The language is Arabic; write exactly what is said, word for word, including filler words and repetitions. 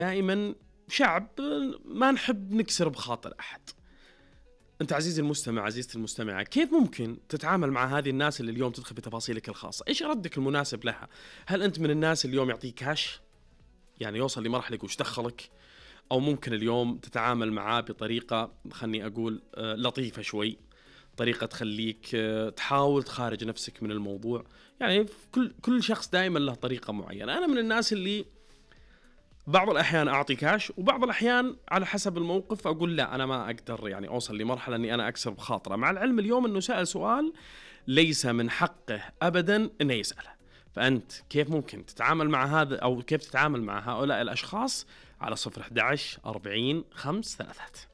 دائما شعب ما نحب نكسر بخاطر أحد. أنت عزيزي المستمع، عزيزتي المستمعة، كيف ممكن تتعامل مع هذه الناس اللي اليوم تدخل بتفاصيلك الخاصة؟ إيش ردك المناسب لها؟ هل أنت من الناس اللي اليوم يعطيك كاش، يعني يوصل لمرحلة وش دخلك، أو ممكن اليوم تتعامل معاه بطريقة خلني أقول لطيفة شوي، طريقة تخليك تحاول تخارج نفسك من الموضوع؟ يعني كل كل شخص دائما له طريقة معينة. أنا من الناس اللي بعض الأحيان أعطي كاش، وبعض الأحيان على حسب الموقف أقول لا أنا ما أقدر يعني أوصل لمرحلة أني أنا أكسر بخاطره، مع العلم اليوم أنه سأل سؤال ليس من حقه أبدا أنه يسأله. فأنت كيف ممكن تتعامل مع هذا، أو كيف تتعامل مع هؤلاء الأشخاص؟ على صفر أحد عشر أربعين خمس ثلاثات.